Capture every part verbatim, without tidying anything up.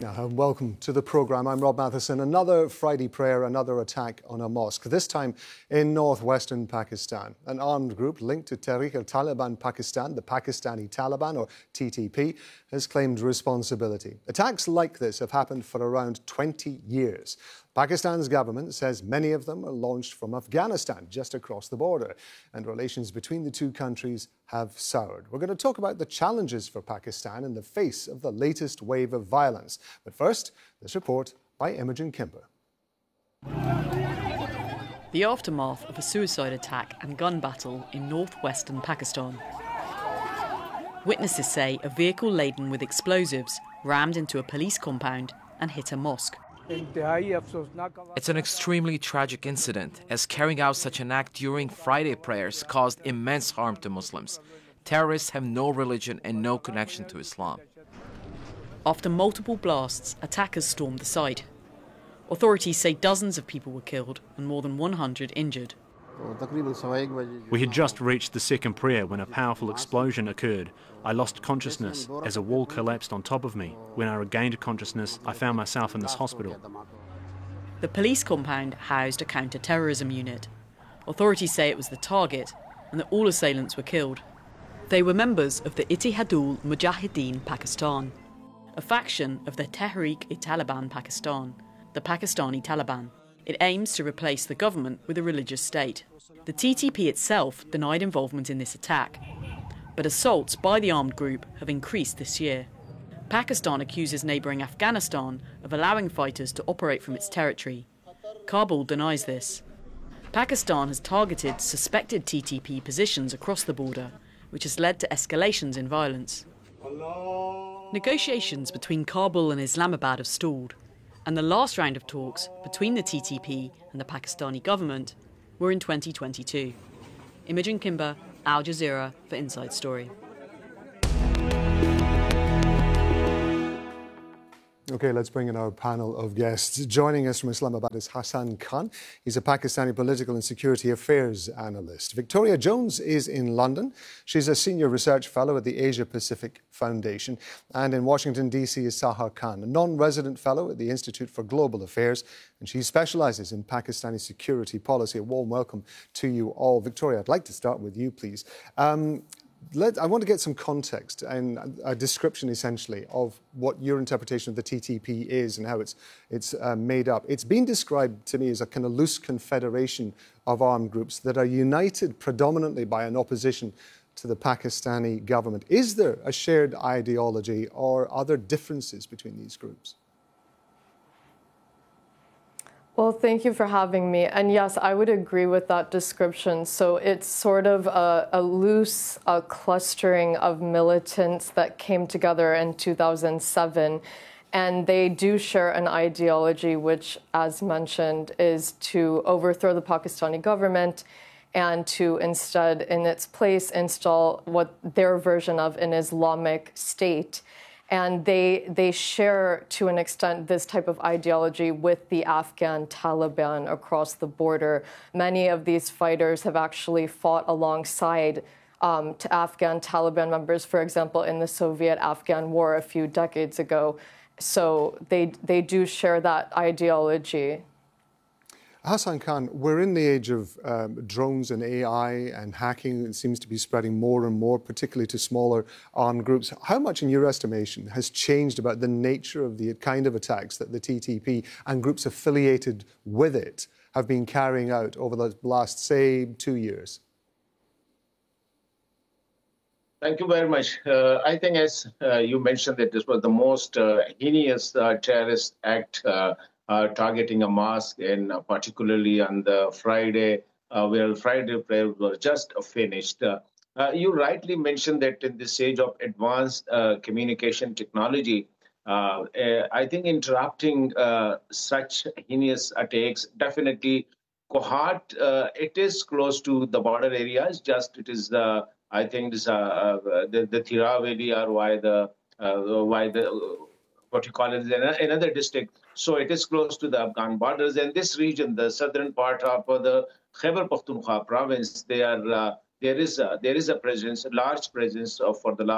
Now, welcome to the programme. I'm Rob Matheson. Another Friday prayer, another attack on a mosque, this time in northwestern Pakistan. An armed group linked to Tehreek-e-Taliban Pakistan, the Pakistani Taliban, or T T P, has claimed responsibility. Attacks like this have happened for around twenty years. Pakistan's government says many of them are launched from Afghanistan, just across the border, and relations between the two countries have soured. We're going to talk about the challenges for Pakistan in the face of the latest wave of violence. But first, this report by Imogen Kimber. The aftermath of a suicide attack and gun battle in northwestern Pakistan. Witnesses say a vehicle laden with explosives rammed into a police compound and hit a mosque. It's an extremely tragic incident, as carrying out such an act during Friday prayers caused immense harm to Muslims. Terrorists have no religion and no connection to Islam. After multiple blasts, attackers stormed the site. Authorities say dozens of people were killed and more than one hundred injured. We had just reached the second prayer when a powerful explosion occurred. I lost consciousness as a wall collapsed on top of me. When I regained consciousness, I found myself in this hospital. The police compound housed a counter-terrorism unit. Authorities say it was the target and that all assailants were killed. They were members of the Ittihadul Mujahideen Pakistan, a faction of the Tehreek-e-Taliban Pakistan, the Pakistani Taliban. It aims to replace the government with a religious state. The T T P itself denied involvement in this attack, but assaults by the armed group have increased this year. Pakistan accuses neighbouring Afghanistan of allowing fighters to operate from its territory. Kabul denies this. Pakistan has targeted suspected T T P positions across the border, which has led to escalations in violence. Negotiations between Kabul and Islamabad have stalled, and the last round of talks between the T T P and the Pakistani government were in twenty twenty-two. Imogen Kimber, Al Jazeera for Inside Story. OK, let's bring in our panel of guests. Joining us from Islamabad is Hassan Khan. He's a Pakistani political and security affairs analyst. Victoria Jones is in London. She's a senior research fellow at the Asia Pacific Foundation. And in Washington, D C is Sahar Khan, a non-resident fellow at the Institute for Global Affairs. And she specialises in Pakistani security policy. A warm welcome to you all. Victoria, I'd like to start with you, please. Um, Let, I want to get some context and a description, essentially, of what your interpretation of the T T P is and how it's it's uh, made up. It's been described to me as a kind of loose confederation of armed groups that are united predominantly by an opposition to the Pakistani government. Is there a shared ideology or are there differences between these groups? Well, thank you for having me. And yes, I would agree with that description. So it's sort of a, a loose a clustering of militants that came together in two thousand seven. And they do share an ideology, which, as mentioned, is to overthrow the Pakistani government and to instead, in its place, install what their version of an Islamic state. And they they share, to an extent, this type of ideology with the Afghan Taliban across the border. Many of these fighters have actually fought alongside um, to Afghan Taliban members, for example, in the Soviet-Afghan War a few decades ago. So they they do share that ideology. Hassan Khan, we're in the age of um, drones and A I and hacking. It seems to be spreading more and more, particularly to smaller armed groups. How much, in your estimation, has changed about the nature of the kind of attacks that the T T P and groups affiliated with it have been carrying out over the last, say, two years? Thank you very much. Uh, I think, as uh, you mentioned, that this was the most uh, heinous uh, terrorist act uh, Uh, targeting a mosque, and uh, particularly on the Friday, uh, where Friday prayer was just finished. Uh, uh, you rightly mentioned that in this age of advanced uh, communication technology, uh, uh, I think interrupting uh, such heinous attacks definitely Kohat, uh, it is close to the border areas. Just it is the uh, I think this uh, uh, the the Tiraveli or why the uh, why the uh, what you call it, another district. So it is close to the Afghan borders. And this region, the southern part of the Khyber Pakhtunkhwa province, they are, uh, there is a, there is a presence, a large presence of, for the last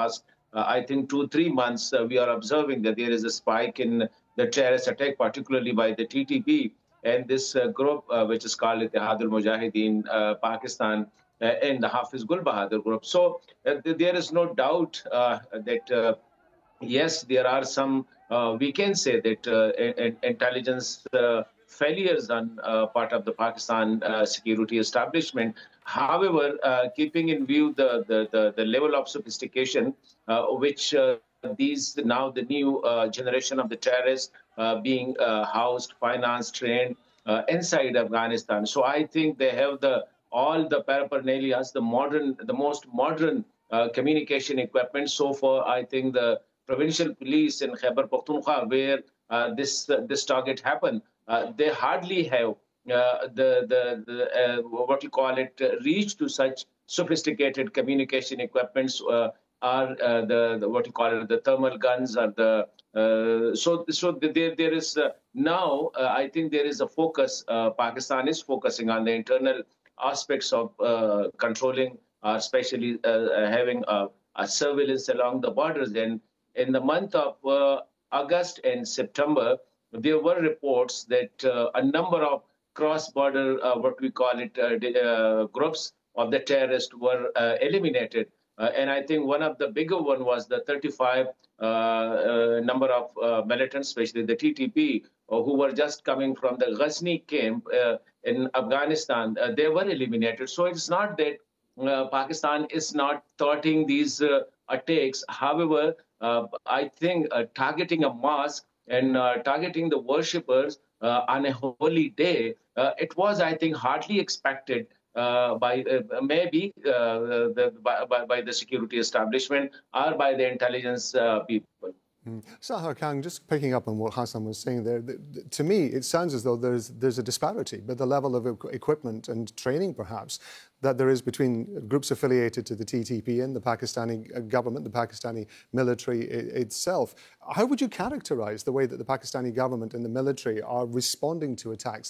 uh, I think, two, three months, uh, we are observing that there is a spike in the terrorist attack, particularly by the T T P and this uh, group, uh, which is called Ittihad al-Mujahideen uh, Pakistan, uh, and the Hafiz Gul Bahadur group. So uh, there is no doubt uh, that, uh, yes, there are some, uh, we can say that uh, intelligence uh, failures on uh, part of the Pakistan uh, security establishment. However, uh, keeping in view the, the, the, the level of sophistication uh, which uh, these now the new uh, generation of the terrorists uh, being uh, housed, financed, trained uh, inside Afghanistan. So I think they have the all the paraphernalia, the modern, the most modern uh, communication equipment. So far, I think the provincial police in Khyber Pakhtunkhwa, where uh, this uh, this target happened, uh, they hardly have uh, the the, the uh, what you call it uh, reach to such sophisticated communication equipments. Uh, are uh, the, the what you call it the thermal guns or the uh, so so there there is uh, now uh, I think there is a focus. Uh, Pakistan is focusing on the internal aspects of uh, controlling, uh, especially uh, having a, a surveillance along the borders. And in the month of uh, August and September, there were reports that uh, a number of cross-border, uh, what we call it, uh, uh, groups of the terrorists were uh, eliminated. Uh, and I think one of the bigger one was the thirty-five uh, uh, number of uh, militants, especially the T T P, uh, who were just coming from the Ghazni camp uh, in Afghanistan. Uh, they were eliminated. So it's not that uh, Pakistan is not thwarting these uh, attacks. However, uh, I think uh, targeting a mosque and uh, targeting the worshippers uh, on a holy day, uh, it was, I think, hardly expected Uh, by uh, maybe uh, the, by, by the security establishment or by the intelligence uh, people. Mm. Sahar Khan, just picking up on what Hassan was saying there, the, the, to me it sounds as though there's there's a disparity, but the level of equipment and training perhaps that there is between groups affiliated to the T T P and the Pakistani government, the Pakistani military itself. How would you characterize the way that the Pakistani government and the military are responding to attacks